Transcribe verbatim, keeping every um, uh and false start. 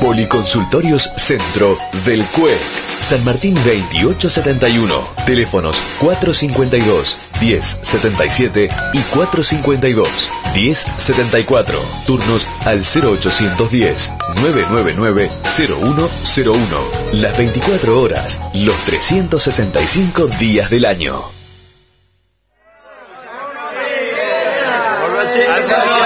Policonsultorios Centro del C U E C. San Martín veintiocho setenta y uno. Teléfonos cuatro cincuenta y dos, diez setenta y siete y cuatro cincuenta y dos, diez setenta y cuatro. Turnos al cero ochocientos diez, nueve noventa y nueve, cero uno cero uno. Las veinticuatro horas, los trescientos sesenta y cinco días del año.